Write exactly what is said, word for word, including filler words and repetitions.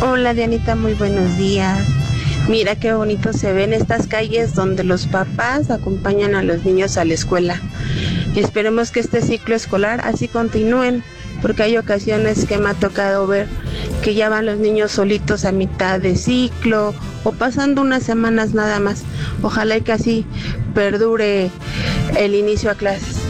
Hola Dianita, muy buenos días. Mira qué bonito se ven estas calles donde los papás acompañan a los niños a la escuela. Y esperemos que este ciclo escolar así continúen, porque hay ocasiones que me ha tocado ver que ya van los niños solitos a mitad de ciclo o pasando unas semanas nada más. Ojalá y que así perdure el inicio a clases.